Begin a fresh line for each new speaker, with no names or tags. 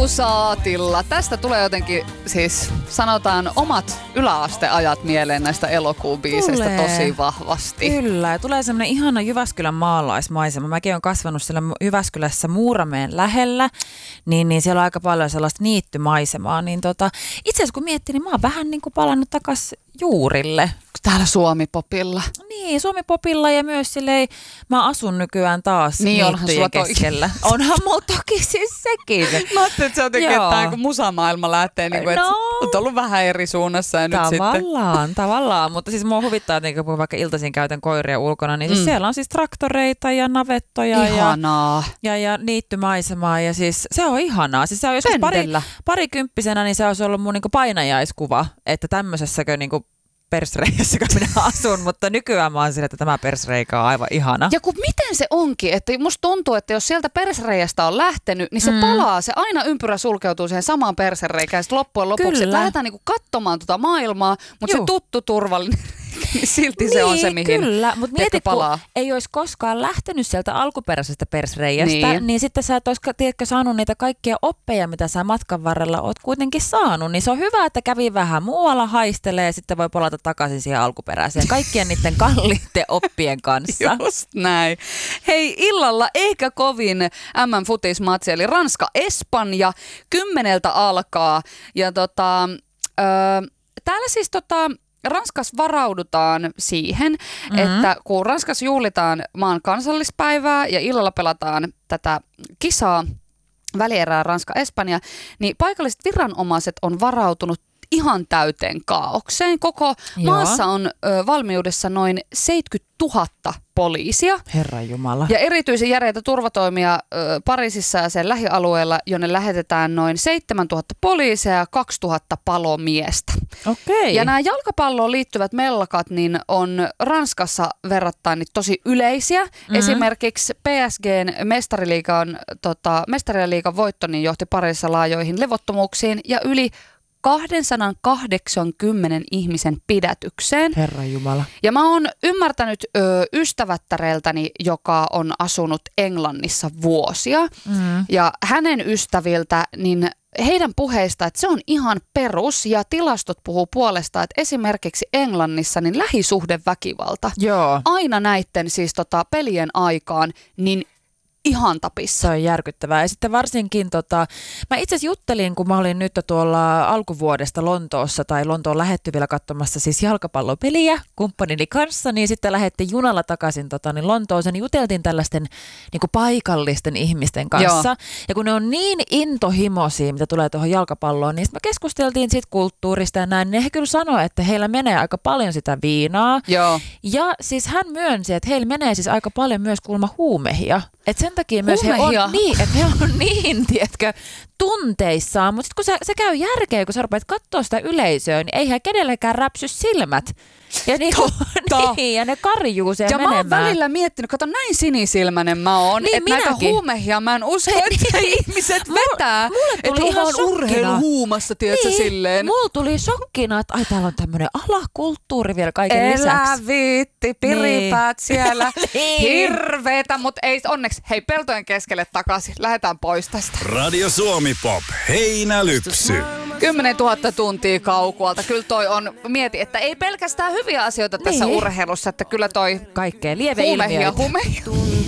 Lausaatilla. Tästä tulee jotenkin, siis sanotaan, omat yläasteajat mieleen näistä elokuun biiseistä tosi vahvasti.
Kyllä, ja tulee semmoinen ihana Jyväskylän maalaismaisema. Mäkin olen kasvanut siellä Jyväskylässä Muurameen lähellä, niin siellä on aika paljon sellaista niittymaisemaa. Niin itse asiassa kun miettii, niin mä oon vähän niin kuin palannut takaisin juurille.
Täällä Suomi-popilla.
Niin, Suomi-popilla ja myös silleen, mä asun nykyään taas
niin,
niittyjen keskellä. Onhan mulla toki siis sekin.
Mä ajattelin, että se jotenkin, että kun musamaailma lähtee, niin kuin, että oot ollut vähän eri suunnassa ja nyt sitten.
Tavallaan, mutta siis mua huvittaa, että kun vaikka iltaisin käytän koiria ulkona, niin siis siellä on siis traktoreita ja navettoja ja niittymaisemaa ja siis se on ihanaa. Siis se on joskus parikymppisenä, niin se olisi ollut mun niinku painajaiskuva, että tämmöisessäkö niinku persreijässäkö minä asun, mutta nykyään mä oon sillä, että tämä persreikä on aivan ihana.
Ja kun miten se onkin, että musta tuntuu, että jos sieltä persreijästä on lähtenyt, niin se palaa, se aina ympyrä sulkeutuu siihen samaan persreikään ja sitten loppujen lopuksi lähdetään niinku katsomaan tuota maailmaa, mutta se tuttu turvallinen niin silti se on se, mihin
mutta mieti, palaa. Kun ei olisi koskaan lähtenyt sieltä alkuperäisestä persreijästä, niin sitten sä et olisi saanut niitä kaikkia oppeja, mitä sä matkan varrella oot kuitenkin saanut. Niin se on hyvä, että kävi vähän muualla, haistelee ja sitten voi palata takaisin siihen alkuperäiseen kaikkien niiden kalliiden oppien kanssa.
Just näin. Hei, illalla eikä kovin MM-futismatsi, eli Ranska-Espanja 10 alkaa. Ja täällä siis Ranskassa varaudutaan siihen, että kun Ranskassa juhlitaan maan kansallispäivää ja illalla pelataan tätä kisaa, välierää Ranska-Espanja, niin paikalliset viranomaiset on varautunut ihan täyteen kaaukseen. Koko maassa on valmiudessa noin 70 000 poliisia.
Herranjumala.
Ja erityisen järeitä turvatoimia Pariisissa ja sen lähialueella, jonne lähetetään noin 7 000 poliisia ja 2 000 palomiestä.
Okei.
Ja nämä jalkapalloon liittyvät mellakat niin on Ranskassa verrattain niin tosi yleisiä. Esimerkiksi PSGn mestariliigan voitto niin johti Pariisissa laajoihin levottomuuksiin ja yli 280 ihmisen pidätykseen.
Herranjumala.
Ja mä oon ymmärtänyt ystävättäreltäni, joka on asunut Englannissa vuosia. Ja hänen ystäviltä, niin heidän puheista, että se on ihan perus ja tilastot puhuu puolesta, että esimerkiksi Englannissa niin lähisuhdeväkivalta aina näitten siis pelien aikaan, niin ihan tapissa.
Se on järkyttävää. Ja sitten varsinkin, mä itse asiassa juttelin, kun mä olin nyt tuolla alkuvuodesta Lontoossa tai Lontoon lähettyvillä katsomassa siis jalkapallopeliä kumppanini kanssa, niin sitten lähdettiin junalla takaisin niin Lontooseen, niin juteltiin tällaisten niin kuin paikallisten ihmisten kanssa. Joo. Ja kun ne on niin intohimoisia, mitä tulee tuohon jalkapalloon, niin sitten me keskusteltiin siitä kulttuurista ja näin, niin he kyllä sanoi, että heillä menee aika paljon sitä viinaa.
Joo.
Ja siis hän myönsi, että heillä menee siis aika paljon myös kuulemma huumehia. Että sen takia myös he on niin, tiedätkö, tunteissaan, mutta sitten kun se käy järkeä, kun sä rupeat katsoa sitä yleisöä, niin eihän kenellekään räpsy silmät. Ja, ja ne karjuu siellä menemään.
Ja mä oon välillä miettinyt, kato näin sinisilmäinen mä oon, niin että näitä huumehia mä en usko, että ihmiset vetää.
Mulle tuli ihan
urheiluhuumassa, tiedätkö, silleen.
Mulla tuli shokkina, että täällä on tämmönen alakulttuuri vielä kaiken lisäksi.
Elä viitti, piripäät siellä. Hirveetä, mutta ei onneksi. Hei, peltojen keskelle takaisin. Lähdetään pois tästä.
Radio Suomi Pop, heinälypsy.
10 000 tuntia kaukualta. Kyllä toi on, mieti, että ei pelkästään hyviä asioita tässä urheilussa, että kyllä toi
kaikkea lieveilmiöitä.
Huumehia.